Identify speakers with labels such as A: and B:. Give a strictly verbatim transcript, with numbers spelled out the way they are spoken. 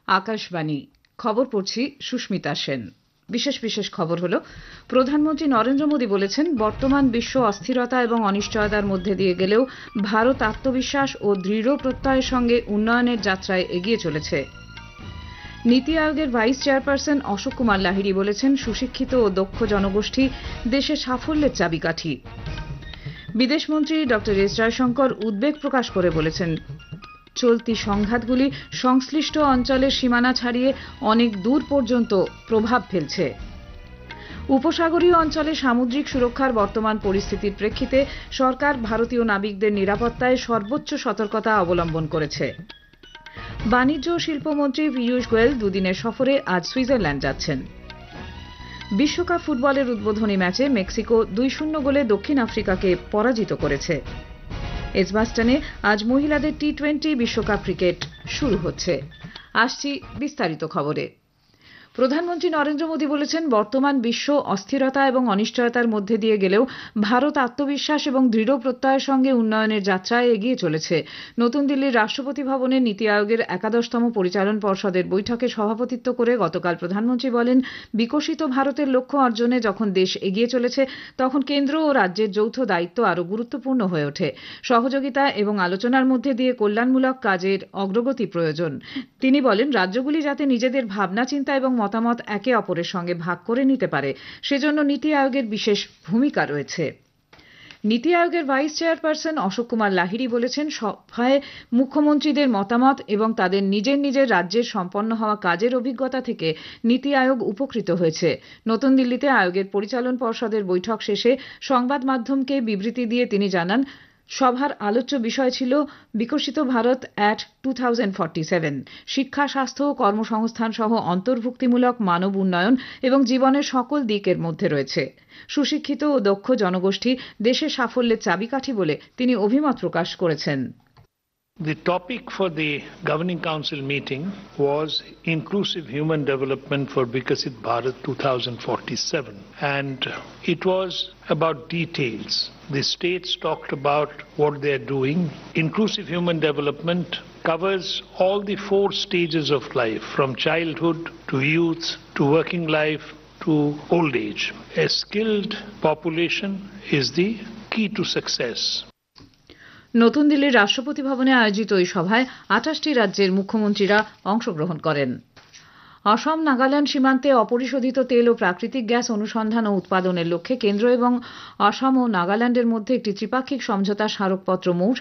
A: আকাশবাণী খবর পড়ছি সুস্মিতা সেন। বিশেষ বিশেষ খবর হলো, প্রধানমন্ত্রী নরেন্দ্র মোদী বলেছেন, বর্তমান বিশ্ব অস্থিরতা এবং অনিশ্চয়তার মধ্যে দিয়ে গেলেও ভারত আত্মবিশ্বাস ও দৃঢ় প্রত্যয়ের সঙ্গে উন্নয়নের যাত্রায় এগিয়ে চলেছে। নীতি আয়োগের ভাইস চেয়ারপারসন অশোক কুমার লাহিড়ী বলেছেন, সুশিক্ষিত ও দক্ষ জনগোষ্ঠী দেশের সাফল্যের চাবিকাঠি। বিদেশমন্ত্রী ড এস জয়শঙ্কর উদ্বেগ প্রকাশ করে বলেছেন, চলতি সংঘাতগুলি সংশ্লিষ্ট অঞ্চলের সীমানা ছাড়িয়ে অনেক দূর পর্যন্ত প্রভাব ফেলছে। উপসাগরীয় অঞ্চলে সামুদ্রিক সুরক্ষার বর্তমান পরিস্থিতির প্রেক্ষিতে সরকার ভারতীয় নাবিকদের নিরাপত্তায় সর্বোচ্চ সতর্কতা অবলম্বন করেছে। বাণিজ্য ও শিল্পমন্ত্রী পীযূষ গোয়েল দুদিনের সফরে আজ সুইজারল্যান্ড যাচ্ছেন। বিশ্বকাপ ফুটবলের উদ্বোধনী ম্যাচে মেক্সিকো দুই শূন্য গোলে দক্ষিণ আফ্রিকাকে পরাজিত করেছে। এজবাস্টনে আজ মহিলাদের টি টোয়েন্টি বিশ্বকাপ ক্রিকেট শুরু হচ্ছে। আসছি বিস্তারিত খবরে। প্রধানমন্ত্রী নরেন্দ্র মোদী বলেছেন, বর্তমান বিশ্ব অস্থিরতা এবং অনিশ্চয়তার মধ্যে দিয়ে গেলেও ভারত আত্মবিশ্বাস এবং দৃঢ় প্রত্যয়ের সঙ্গে উন্নয়নের যাত্রায় এগিয়ে চলেছে। নতুন দিল্লির রাষ্ট্রপতি ভবনে নীতি আয়োগের একাদশতম পরিচালন পর্ষদের বৈঠকে সভাপতিত্ব করে গতকাল প্রধানমন্ত্রী বলেন, বিকশিত ভারতের লক্ষ্য অর্জনে যখন দেশ এগিয়ে চলেছে, তখন কেন্দ্র ও রাজ্যের যৌথ দায়িত্ব আরও গুরুত্বপূর্ণ হয়ে ওঠে। সহযোগিতা এবং আলোচনার মধ্যে দিয়ে কল্যাণমূলক কাজের অগ্রগতি প্রয়োজন। তিনি বলেন, রাজ্যগুলি যাতে নিজেদের ভাবনা চিন্তা এবং মতামত একে অপরের সঙ্গে ভাগ করে নিতে পারে, সেজন্য নীতি আয়োগের বিশেষ ভূমিকা রয়েছে। নীতি আয়োগের ভাইস চেয়ারপারসন অশোক কুমার লাহিড়ী বলেছেন, সভায় মুখ্যমন্ত্রীদের মতামত এবং তাদের নিজের নিজের রাজ্যের সম্পন্ন হওয়া কাজের অভিজ্ঞতা থেকে নীতি আয়োগ উপকৃত হয়েছে। নতুন দিল্লিতে আয়োগের পরিচালন পর্ষদের বৈঠক শেষে সংবাদ মাধ্যমকে বিবৃতি দিয়ে তিনি জানান, সভার আলোচ্য বিষয় ছিল বিকশিত Bharat at two thousand forty seven. শিক্ষা, স্বাস্থ্য ও কর্মসংস্থান সহ অন্তর্ভুক্তিমূলক মানব উন্নয়ন এবং জীবনের সকল দিকের মধ্যে রয়েছে। সুশিক্ষিত ও দক্ষ জনগোষ্ঠী দেশের সাফল্যের চাবিকাঠি বলে তিনি অভিমত প্রকাশ করেছেন।
B: The topic for the Governing Council meeting was Inclusive Human Development for Vikasit Bharat twenty forty-seven, and it was about details. The states talked about what they are doing. Inclusive human development covers all the four stages of life, from childhood to youth to working life to old age. A skilled population is the key to success.
A: নতুন দিল্লির রাষ্ট্রপতি ভবনে আয়োজিত এই সভায় আঠাশটি রাজ্যের মুখ্যমন্ত্রীরা অংশগ্রহণ করেন। অসম নাগাল্যান্ড সীমান্তে অপরিশোধিত তেল ও প্রাকৃতিক গ্যাস অনুসন্ধান ও উৎপাদনের লক্ষ্যে কেন্দ্র এবং অসম ও নাগাল্যান্ডের মধ্যে একটি ত্রিপাক্ষিক সমঝোতা স্মারকপত্র মৌ